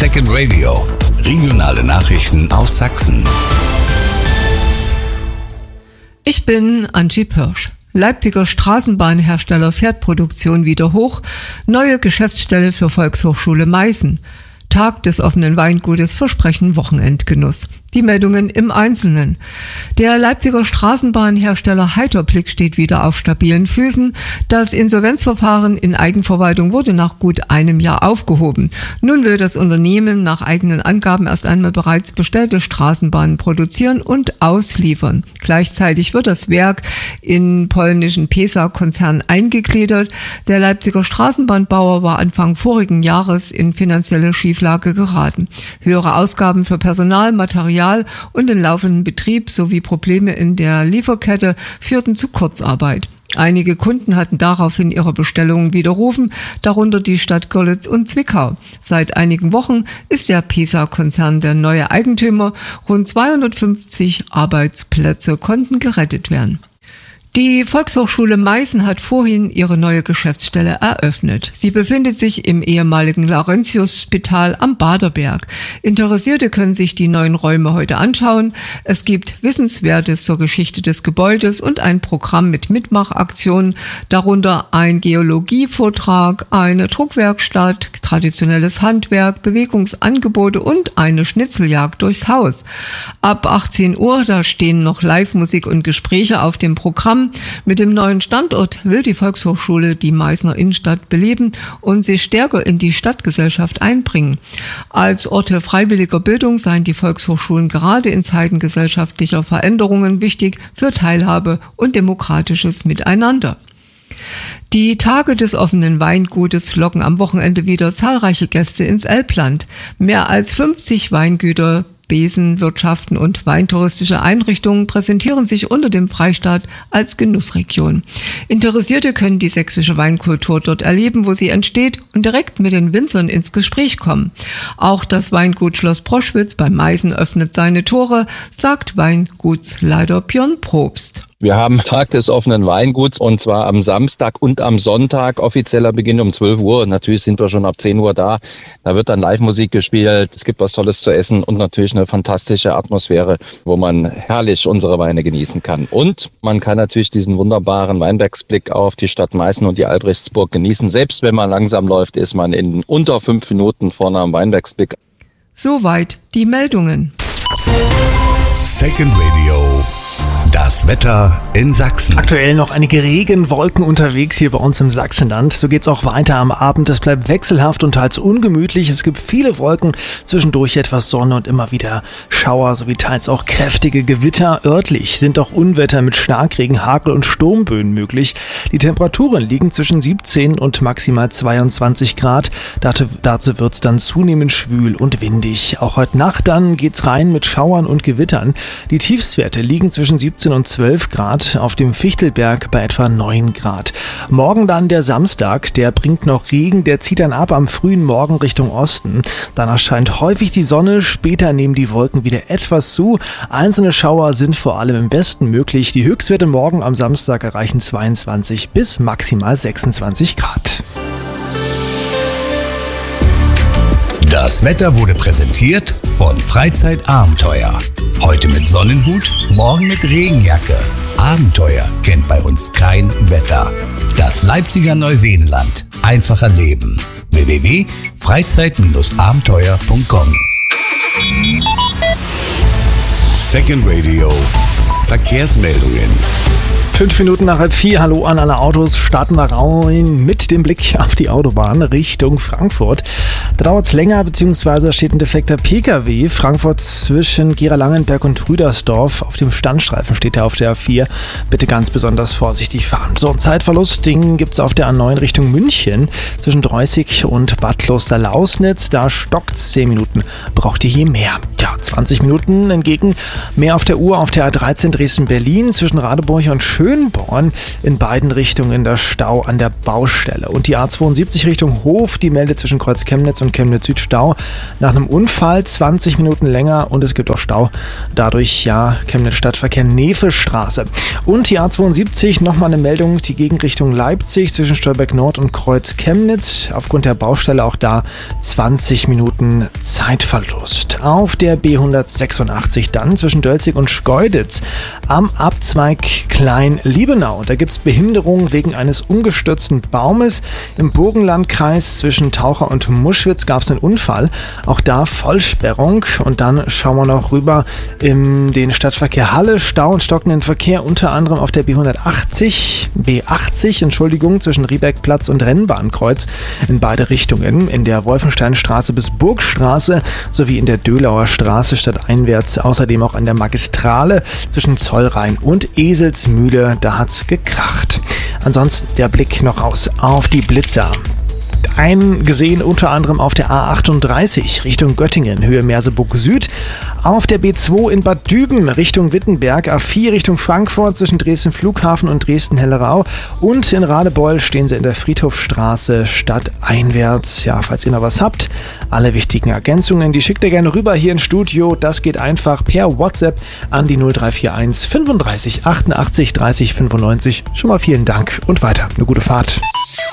Second Radio. Regionale Nachrichten aus Sachsen. Ich bin Angie Pirsch. Leipziger Straßenbahnhersteller fährt Produktion wieder hoch. Neue Geschäftsstelle für Volkshochschule Meißen. Tag des offenen Weingutes versprechen Wochenendgenuss. Die Meldungen im Einzelnen. Der Leipziger Straßenbahnhersteller Heiterblick steht wieder auf stabilen Füßen. Das Insolvenzverfahren in Eigenverwaltung wurde nach gut einem Jahr aufgehoben. Nun will das Unternehmen nach eigenen Angaben erst einmal bereits bestellte Straßenbahnen produzieren und ausliefern. Gleichzeitig wird das Werk in polnischen PESA-Konzern eingegliedert. Der Leipziger Straßenbahnbauer war Anfang vorigen Jahres in finanzielle Schieflage geraten. Höhere Ausgaben für Personal, Material und den laufenden Betrieb sowie Probleme in der Lieferkette führten zu Kurzarbeit. Einige Kunden hatten daraufhin ihre Bestellungen widerrufen, darunter die Stadt Görlitz und Zwickau. Seit einigen Wochen ist der PESA-Konzern der neue Eigentümer. Rund 250 Arbeitsplätze konnten gerettet werden. Die Volkshochschule Meißen hat vorhin ihre neue Geschäftsstelle eröffnet. Sie befindet sich im ehemaligen Laurentius-Spital am Baderberg. Interessierte können sich die neuen Räume heute anschauen. Es gibt Wissenswertes zur Geschichte des Gebäudes und ein Programm mit Mitmachaktionen, darunter ein Geologievortrag, eine Druckwerkstatt, traditionelles Handwerk, Bewegungsangebote und eine Schnitzeljagd durchs Haus. Ab 18 Uhr, da stehen noch Live-Musik und Gespräche auf dem Programm. Mit dem neuen Standort will die Volkshochschule die Meißner Innenstadt beleben und sich stärker in die Stadtgesellschaft einbringen. Als Orte freiwilliger Bildung seien die Volkshochschulen gerade in Zeiten gesellschaftlicher Veränderungen wichtig für Teilhabe und demokratisches Miteinander. Die Tage des offenen Weingutes locken am Wochenende wieder zahlreiche Gäste ins Elbland. Mehr als 50 Weingüter, Besenwirtschaften und weintouristische Einrichtungen präsentieren sich unter dem Freistaat als Genussregion. Interessierte können die sächsische Weinkultur dort erleben, wo sie entsteht und direkt mit den Winzern ins Gespräch kommen. Auch das Weingut Schloss Proschwitz bei Meißen öffnet seine Tore, sagt Weingutsleiter Björn Probst. Wir haben Tag des offenen Weinguts und zwar am Samstag und am Sonntag. Offizieller Beginn um 12 Uhr. Natürlich sind wir schon ab 10 Uhr da. Da wird dann Live-Musik gespielt. Es gibt was Tolles zu essen und natürlich eine fantastische Atmosphäre, wo man herrlich unsere Weine genießen kann. Und man kann natürlich diesen wunderbaren Weinbergsblick auf die Stadt Meißen und die Albrechtsburg genießen. Selbst wenn man langsam läuft, ist man in unter 5 Minuten vorne am Weinbergsblick. Soweit die Meldungen. Second Radio. Das Wetter in Sachsen. Aktuell noch einige Regenwolken unterwegs hier bei uns im Sachsenland. So geht's auch weiter am Abend. Es bleibt wechselhaft und teils ungemütlich. Es gibt viele Wolken, zwischendurch etwas Sonne und immer wieder Schauer sowie teils auch kräftige Gewitter. Örtlich sind auch Unwetter mit Starkregen, Hagel und Sturmböen möglich. Die Temperaturen liegen zwischen 17 und maximal 22 Grad. Dazu wird's dann zunehmend schwül und windig. Auch heute Nacht dann geht's rein mit Schauern und Gewittern. Die Tiefstwerte liegen zwischen 17 und 12 Grad, auf dem Fichtelberg bei etwa 9 Grad. Morgen dann der Samstag, der bringt noch Regen, der zieht dann ab am frühen Morgen Richtung Osten. Danach scheint häufig die Sonne, später nehmen die Wolken wieder etwas zu. Einzelne Schauer sind vor allem im Westen möglich. Die Höchstwerte morgen am Samstag erreichen 22 bis maximal 26 Grad. Das Wetter wurde präsentiert von Freizeitabenteuer. Heute mit Sonnenhut, morgen mit Regenjacke. Abenteuer kennt bei uns kein Wetter. Das Leipziger Neuseenland. Einfacher Leben. www.freizeit-abenteuer.com. Second Radio. Verkehrsmeldungen. 5 Minuten nach 3:30, hallo an alle Autos, starten wir rein mit dem Blick auf die Autobahn Richtung Frankfurt. Da dauert es länger, beziehungsweise steht ein defekter Pkw. Frankfurt zwischen Gera-Langenberg und Rüdersdorf. Auf dem Standstreifen steht er auf der A4. Bitte ganz besonders vorsichtig fahren. So, ein Zeitverlust, den gibt es auf der A9 Richtung München. Zwischen Dreußig und Bad Kloster-Lausnitz. Da stockt 10 Minuten, braucht ihr hier mehr. 20 Minuten hingegen mehr auf der Uhr auf der A13 Dresden-Berlin zwischen Radeburg und Schönborn. In beiden Richtungen der Stau an der Baustelle. Und die A72 Richtung Hof, die meldet zwischen Kreuz Chemnitz und Chemnitz Süd Stau nach einem Unfall, 20 Minuten länger, und es gibt auch Stau. Dadurch Chemnitz Stadtverkehr Nevestraße. Und die A72, nochmal eine Meldung, die Gegenrichtung Leipzig zwischen Stolberg Nord und Kreuz Chemnitz. Aufgrund der Baustelle auch da 20 Minuten Zeitverlust. Auf der B186 dann zwischen Dölzig und Schkeuditz am Abzweig Klein-Liebenau. Da gibt es Behinderung wegen eines umgestürzten Baumes. Im Burgenlandkreis zwischen Taucher und Muschwitz gab es einen Unfall. Auch da Vollsperrung. Und dann schauen wir noch rüber in den Stadtverkehr Halle. Stau und stockenden Verkehr unter anderem auf der B80 zwischen Riebergplatz und Rennbahnkreuz in beide Richtungen. In der Wolfensteinstraße bis Burgstraße sowie in der Dölauer Straße stadteinwärts. Außerdem auch an der Magistrale zwischen Zollrhein und Eselsmühle. Da hat's gekracht. Ansonsten der Blick noch raus auf die Blitzer. Eingesehen unter anderem auf der A38 Richtung Göttingen, Höhe Merseburg Süd, auf der B2 in Bad Düben Richtung Wittenberg, A4 Richtung Frankfurt zwischen Dresden Flughafen und Dresden Hellerau, und in Radebeul stehen sie in der Friedhofstraße stadteinwärts. Ja, falls ihr noch was habt, alle wichtigen Ergänzungen, die schickt ihr gerne rüber hier ins Studio. Das geht einfach per WhatsApp an die 0341 35 88 30 95. Schon mal vielen Dank und weiter eine gute Fahrt.